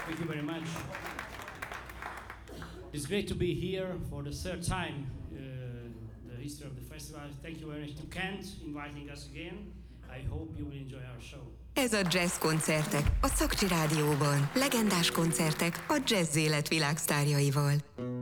Thank you very much. It's great to be here for the third time, the history of the festival. Thank you very much to Kent inviting us again. I hope you will enjoy our show. Ez a Jazz Koncertek a Szakcsi Rádióban. Legendás koncertek a jazz élet világsztárjaival.